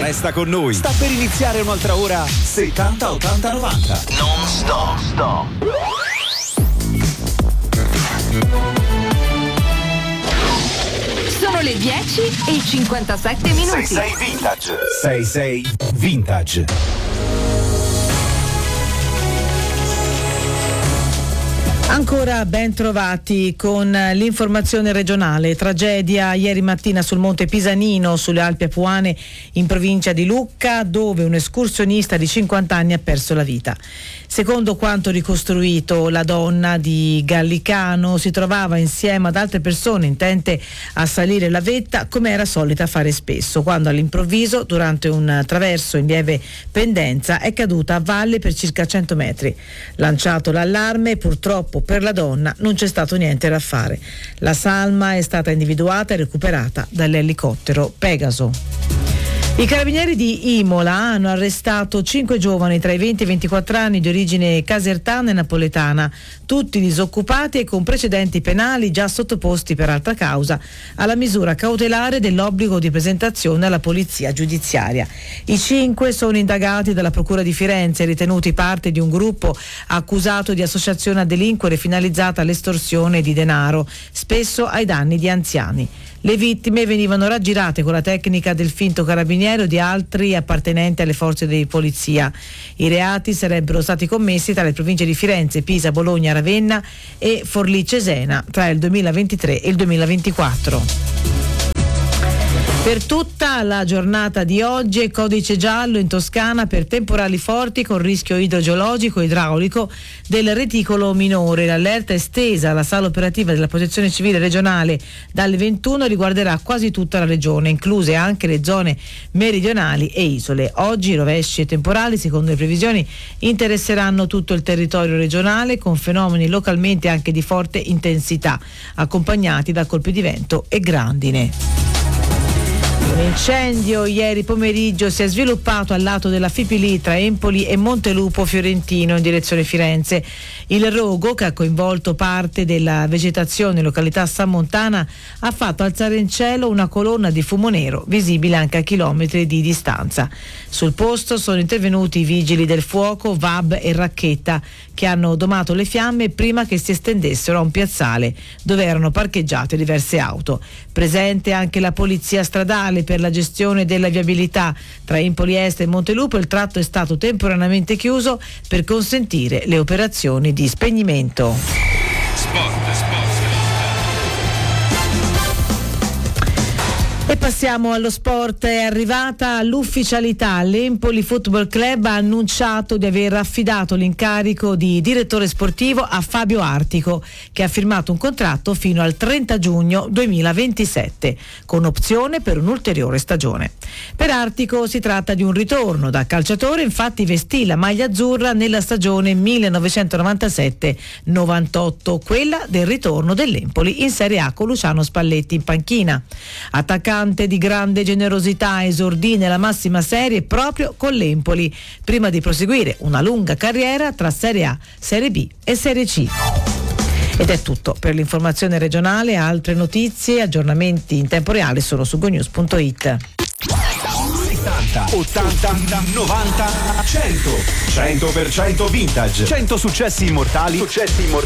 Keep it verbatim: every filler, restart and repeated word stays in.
Resta con noi. Sta per iniziare un'altra ora settanta ottanta novanta. Non stop, stop. Sono le dieci e cinquantasette minuti. sei sei Vintage. sei sei Vintage. Ancora ben trovati con l'informazione regionale. Tragedia ieri mattina sul Monte Pisanino, sulle Alpi Apuane, in provincia di Lucca, dove un escursionista di cinquanta anni ha perso la vita. Secondo quanto ricostruito, la donna di Gallicano si trovava insieme ad altre persone intente a salire la vetta, come era solita fare spesso, quando all'improvviso, durante un traverso in lieve pendenza, è caduta a valle per circa cento metri. Lanciato l'allarme, purtroppo per la donna non c'è stato niente da fare. La salma è stata individuata e recuperata dall'elicottero Pegaso. I carabinieri di Imola hanno arrestato cinque giovani tra i venti e i ventiquattro anni di origine casertana e napoletana, tutti disoccupati e con precedenti penali già sottoposti per altra causa alla misura cautelare dell'obbligo di presentazione alla polizia giudiziaria. I cinque sono indagati dalla Procura di Firenze, ritenuti parte di un gruppo accusato di associazione a delinquere finalizzata all'estorsione di denaro, spesso ai danni di anziani. Le vittime venivano raggirate con la tecnica del finto carabiniere o di altri appartenenti alle forze di polizia. I reati sarebbero stati commessi tra le province di Firenze, Pisa, Bologna, Ravenna e Forlì-Cesena tra il duemilaventitré e il duemilaventiquattro. Per tutta la giornata di oggi è codice giallo in Toscana per temporali forti con rischio idrogeologico e idraulico del reticolo minore. L'allerta estesa alla sala operativa della Protezione Civile regionale dalle ventuno riguarderà quasi tutta la regione, incluse anche le zone meridionali e isole. Oggi rovesci e temporali, secondo le previsioni, interesseranno tutto il territorio regionale con fenomeni localmente anche di forte intensità, accompagnati da colpi di vento e grandine. Un incendio ieri pomeriggio si è sviluppato al lato della Fipili tra Empoli e Montelupo Fiorentino in direzione Firenze. Il rogo, che ha coinvolto parte della vegetazione in località San Montana, ha fatto alzare in cielo una colonna di fumo nero visibile anche a chilometri di distanza. Sul posto sono intervenuti i vigili del fuoco, V A B e Racchetta, che hanno domato le fiamme prima che si estendessero a un piazzale dove erano parcheggiate diverse auto. Presente anche la polizia stradale per la gestione della viabilità tra Empoli Est e Montelupo. Il tratto è stato temporaneamente chiuso per consentire le operazioni di spegnimento. Sport, sport. E passiamo allo sport. È arrivata l'ufficialità. L'Empoli Football Club ha annunciato di aver affidato l'incarico di direttore sportivo a Fabio Artico, che ha firmato un contratto fino al trenta giugno duemilaventisette, con opzione per un'ulteriore stagione. Per Artico si tratta di un ritorno. Da calciatore infatti vestì la maglia azzurra nella stagione millenovecentonovantasette novantotto, quella del ritorno dell'Empoli in Serie A con Luciano Spalletti in panchina. Attaccante di grande generosità, esordì nella massima serie proprio con l'Empoli, prima di proseguire una lunga carriera tra Serie A, Serie B e Serie C. Ed è tutto per l'informazione regionale. Altre notizie, aggiornamenti in tempo reale sono su gonews punto it. settanta, ottanta, novanta, cento. cento per cento vintage. cento successi immortali. Successi immortali